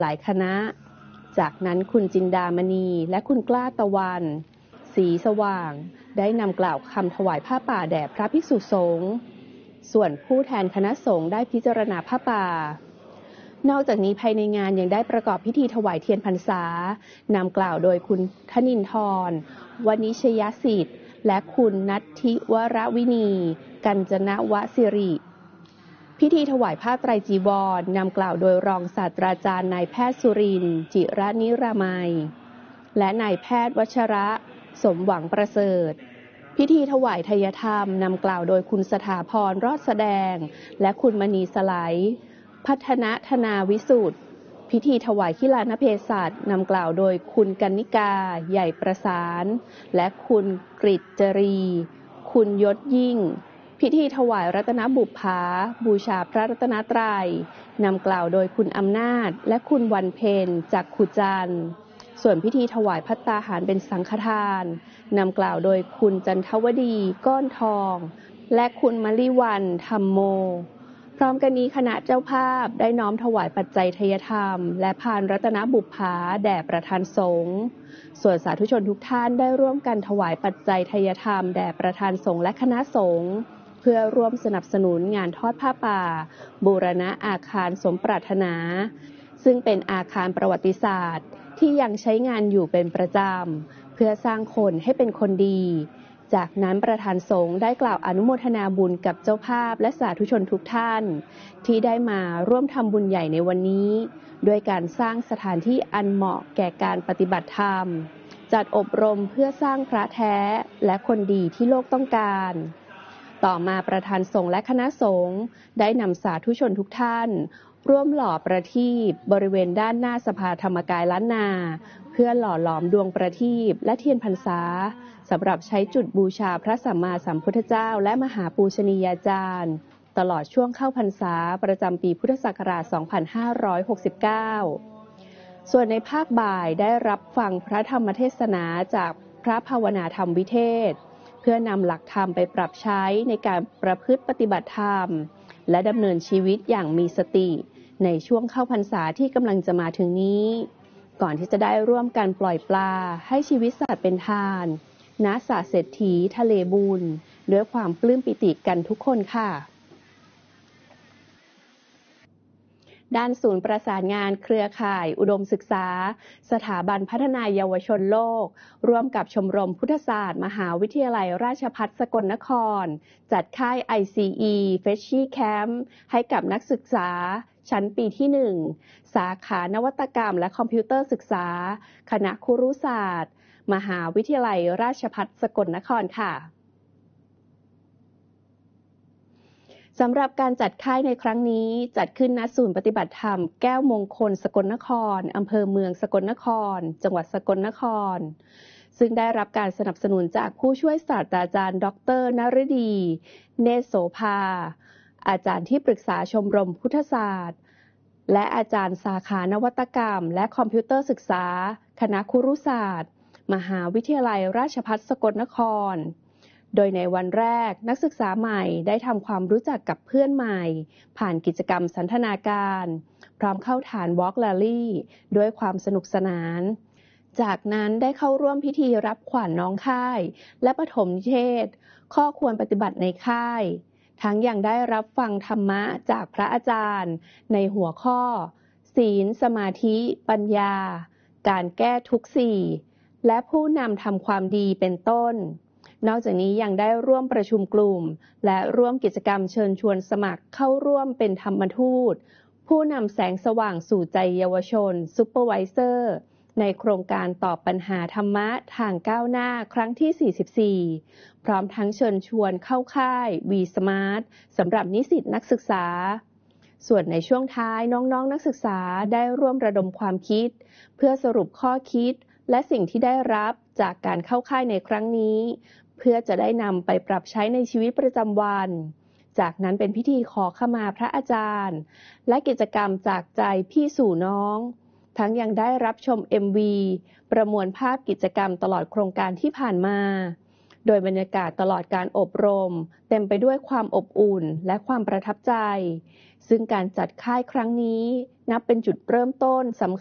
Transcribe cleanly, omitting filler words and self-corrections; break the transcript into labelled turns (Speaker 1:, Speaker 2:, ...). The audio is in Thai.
Speaker 1: หลายคณะจากนั้นคุณจินดามณีและคุณกล้าตะวันสีสว่างได้นำกล่าวคำถวายผ้าป่าแด่พระภิกษุสงฆ์ส่วนผู้แทนคณะสงฆ์ได้พิจารณาผ้าป่านอกจากนี้ภายในงานยังได้ประกอบพิธีถวายเทียนพรรษานำกล่าวโดยคุณธนินทร์วณิชยสิทธิ์และคุณนัทธิวรวินีกัญจนวสิริพิธีถวายผ้าไตรจีวรนำกล่าวโดยรองศาสตราจารย์นายแพทย์สุรินทร์จิระนิรามัยและนายแพทย์วัชระสมหวังประเสริฐพิธีถวายทายธรรมนำกล่าวโดยคุณสถาพรรอดแสดงและคุณมณีสไลพัฒนธนาวิสุทธิ์พิธีถวายขิลานเพศัชนำกล่าวโดยคุณกนิกาใหญ่ประสานและคุณกฤษจรีคุณยศยิ่งพิธีถวายรัตนบุปผาบูชาพระรัตนตรัยนำกล่าวโดยคุณอำนาจและคุณวันเพ็ญจากขุจันทร์ส่วนพิธีถวายภัตตาหารเป็นสังฆทานนำกล่าวโดยคุณจันทวดีก้อนทองและคุณมลิวันธรรมโมพร้อมกันนี้คณะเจ้าภาพได้น้อมถวายปัจจัยทายธรรมและพานรัตนบุปผาแด่ประธานสงฆ์ส่วนสาธุชนทุกท่านได้ร่วมกันถวายปัจจัยทายธรรมแด่ประธานสงฆ์และคณะสงฆ์เพื่อร่วมสนับสนุนงานทอดผ้าป่าบูรณะอาคารสมปรารถนาซึ่งเป็นอาคารประวัติศาสตร์ที่ยังใช้งานอยู่เป็นประจำเพื่อสร้างคนให้เป็นคนดีจากนั้นประธานสงฆ์ได้กล่าวอนุโมทนาบุญกับเจ้าภาพและสาธุชนทุกท่านที่ได้มาร่วมทำบุญใหญ่ในวันนี้ด้วยการสร้างสถานที่อันเหมาะแก่การปฏิบัติธรรมจัดอบรมเพื่อสร้างพระแท้และคนดีที่โลกต้องการต่อมาประธานสงฆ์และคณะสงฆ์ได้นำสาธุชนทุกท่านร่วมหล่อประทีปบริเวณด้านหน้าสภาธรรมกายล้านนาเพื่อหล่อหลอมดวงประทีปและเทียนพรรษาสำหรับใช้จุดบูชาพระสัมมาสัมพุทธเจ้าและมหาปูชนียาจารย์ตลอดช่วงเข้าพรรษาประจำปีพุทธศักราช 2569 ส่วนในภาคบ่ายได้รับฟังพระธรรมเทศนาจากพระภาวนาธรรมวิเทศเพื่อนำหลักธรรมไปปรับใช้ในการประพฤติปฏิบัติธรรมและดำเนินชีวิตอย่างมีสติในช่วงเข้าพรรษาที่กำลังจะมาถึงนี้ก่อนที่จะได้ร่วมกันปล่อยปลาให้ชีวิตสัตว์เป็นทานณสระเศรษฐีทะเลบุญด้วยความปลื้มปิติกันทุกคนค่ะด้านศูนย์ประสานงานเครือข่ายอุดมศึกษาสถาบันพัฒนาเยาวชนโลกร่วมกับชมรมพุทธศาสตร์มหาวิทยาลัยราชภัฏสกลนครจัดค่าย ICE Freshie Camp ให้กับนักศึกษาชั้นปีที่ 1 สาขานวัตกรรมและคอมพิวเตอร์ศึกษาคณะครุศาสตร์มหาวิทยาลัยราชภัฏสกลนครค่ะสำหรับการจัดค่ายในครั้งนี้จัดขึ้นณศูนย์ปฏิบัติธรรมแก้วมงคลสกลนครอำเภอเมืองสกลนครจังหวัดสกลนครซึ่งได้รับการสนับสนุนจากผู้ช่วยศาสตราจารย์ดร.นฤดีเนตรโสภาอาจารย์ที่ปรึกษาชมรมพุทธศาสตร์และอาจารย์สาขานวัตกรรมและคอมพิวเตอร์ศึกษาคณะครุศาสตร์มหาวิทยาลัยราชภัฏสกลนครโดยในวันแรกนักศึกษาใหม่ได้ทำความรู้จักกับเพื่อนใหม่ผ่านกิจกรรมสันทนาการพร้อมเข้าฐาน Walk Rally ด้วยความสนุกสนานจากนั้นได้เข้าร่วมพิธีรับขวัญน้องค่ายและปฐมนิเทศข้อควรปฏิบัติในค่ายทั้งยังได้รับฟังธรรมะจากพระอาจารย์ในหัวข้อศีลสมาธิปัญญาการแก้ทุกข์สี่และผู้นำทำความดีเป็นต้นนอกจากนี้ยังได้ร่วมประชุมกลุ่มและร่วมกิจกรรมเชิญชวนสมัครเข้าร่วมเป็นธรรมทูตผู้นำแสงสว่างสู่ใจเยาวชนซูเปอร์ไวเซอร์ในโครงการตอบปัญหาธรรมะทางก้าวหน้าครั้งที่ 44พร้อมทั้งเชิญชวนเข้าค่าย V Smart สำหรับนิสิตนักศึกษาส่วนในช่วงท้ายน้องๆนักศึกษาได้ร่วมระดมความคิดเพื่อสรุปข้อคิดและสิ่งที่ได้รับจากการเข้าค่ายในครั้งนี้เพื่อจะได้นำไปปรับใช้ในชีวิตประจำวันจากนั้นเป็นพิธีขอขมาพระอาจารย์และกิจกรรมจากใจพี่สู่น้องทั้งยังได้รับชม MV ประมวลภาพกิจกรรมตลอดโครงการที่ผ่านมาโดยบรรยากาศตลอดการอบรมเต็มไปด้วยความอบอุ่นและความประทับใจซึ่งการจัดค่ายครั้งนี้นับเป็นจุดเริ่มต้นสำคัญ